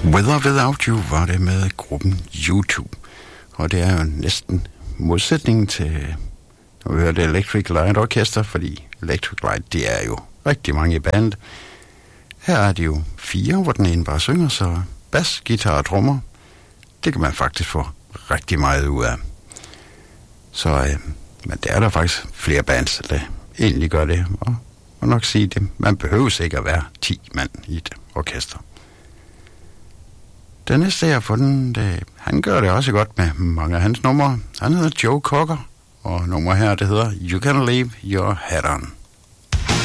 With or Without You var det med gruppen U2. Og det er jo næsten modsætningen til, når vi hører det Electric Light Orchestra, fordi Electric Light, det er jo rigtig mange i bandet. Her er de jo 4, hvor den ene bare synger, så bas, guitar og trommer, det kan man faktisk få rigtig meget ud af. Så, men der er der faktisk flere bands, der egentlig gør det, og nok sige det. Man behøver ikke at være 10 mand i et orkester. Den næste, jeg har fundet, han gør det også godt med mange af hans numre. Han hedder Joe Cocker, og nummer her, det hedder You Can Leave Your Hat On.